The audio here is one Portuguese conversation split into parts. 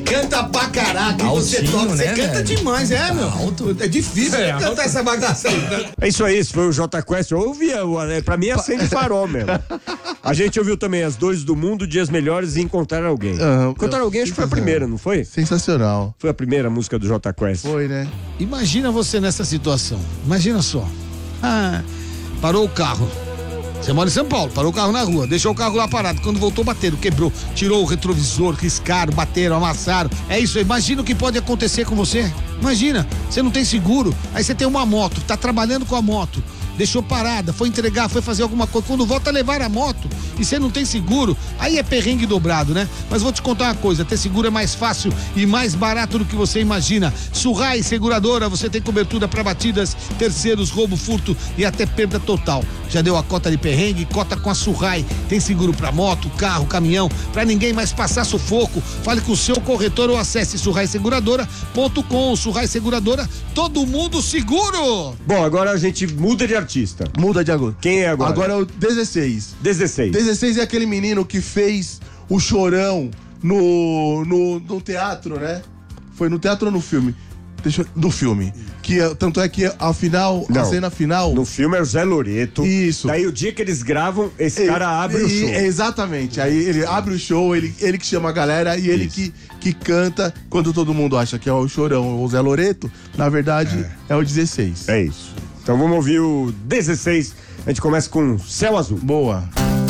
canta pra caraca. E você Altinho, toca, você né, canta velho? demais, meu. Alto. É difícil cantar essa bagaça aí. Né? É isso aí, esse foi o Jota Quest. Eu ouvia, pra mim acende farol mesmo. A gente ouviu também As Dores do Mundo, Dias Melhores e Encontrar Alguém. Encontrar Alguém acho que foi a primeira, não foi? Sensacional. Foi a primeira música do Jota Quest. Foi, né? Imagina você nessa situação. Imagina só. Parou o carro. Você mora em São Paulo, parou o carro na rua, deixou o carro lá parado. Quando voltou, bateram, quebrou, tirou o retrovisor, riscaram, bateram, amassaram. É isso aí. Imagina o que pode acontecer com você. Imagina, você não tem seguro, aí você tem uma moto, tá trabalhando com a moto, deixou parada, foi entregar, foi fazer alguma coisa. Quando volta, levar a moto e você não tem seguro, aí é perrengue dobrado, né? Mas vou te contar uma coisa, ter seguro é mais fácil e mais barato do que você imagina. Surrai Seguradora, você tem cobertura para batidas, terceiros, roubo, furto e até perda total. Já deu a cota de perrengue? Cota com a Surrai. Tem seguro para moto, carro, caminhão, para ninguém mais passar sufoco. Fale com o seu corretor ou acesse surraiseguradora.com. Surrai Seguradora, todo mundo seguro! Bom, agora a gente muda de artista. Muda de agora. Quem é agora? Agora é o 16. 16. 16 é aquele menino que fez o Chorão no teatro, né? Foi no teatro ou no filme? No filme. Tanto é que a cena final. No filme é o Zé Loreto. Isso. Daí o dia que eles gravam, esse cara abre o show. Exatamente. Aí ele abre o show, ele que chama a galera e ele que canta quando todo mundo acha que é o Chorão ou o Zé Loreto. Na verdade, é o 16. É isso. Então vamos ouvir o 16. A gente começa com Céu Azul. Boa.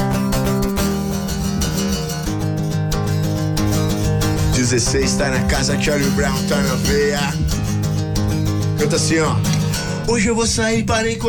16 tá na casa, Charlie Brown tá na veia. Canta assim, ó. Hoje eu vou sair para encontrar